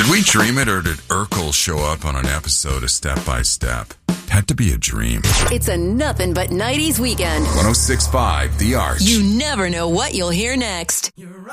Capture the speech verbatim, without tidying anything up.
Did we dream it, or did Urkel show up on an episode of Step by Step? Had to be a dream. It's a nothing but nineties weekend. one oh six point five The Arch. You never know what you'll hear next.